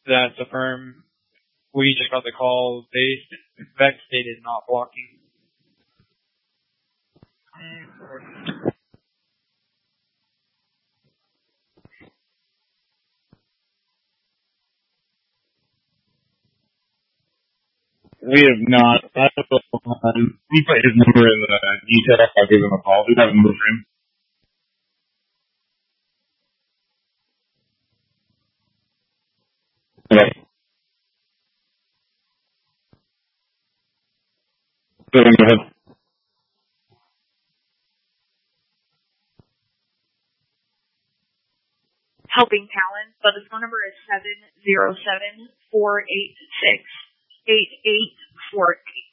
That's a firm. We just got the call. Vex stated not blocking. We have not. We put his number in the detail. I'll give him a call. We have a number for him. Okay. Go ahead. Helping Talent, but the phone number is 707-486-8848.